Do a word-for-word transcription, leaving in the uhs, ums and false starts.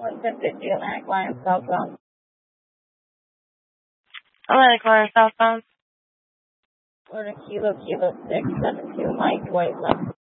one ten fifty Atlantic Line southbound. Atlantic Line southbound. Order Kilo Kilo six seven two Mike White left.